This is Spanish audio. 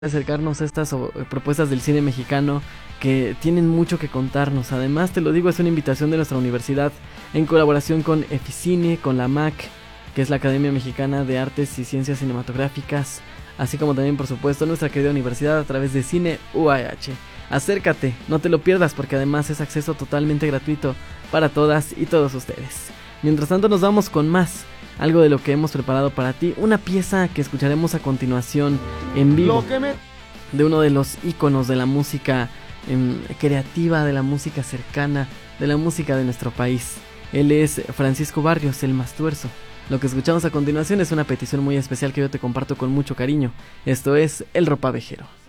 acercarnos a estas propuestas del cine mexicano que tienen mucho que contarnos. Además, te lo digo, es una invitación de nuestra universidad en colaboración con Eficine, con la MAC, que es la Academia Mexicana de Artes y Ciencias Cinematográficas, así como también, por supuesto, nuestra querida universidad a través de Cine UAH. Acércate, no te lo pierdas, porque además es acceso totalmente gratuito para todas y todos ustedes. Mientras tanto, nos vamos con más, algo de lo que hemos preparado para ti, una pieza que escucharemos a continuación en vivo, de uno de los íconos de la música creativa, de la música cercana, de la música de nuestro país. Él es Francisco Barrios, el Mastuerzo. Lo que escuchamos a continuación es una petición muy especial que yo te comparto con mucho cariño. Esto es El Ropavejero.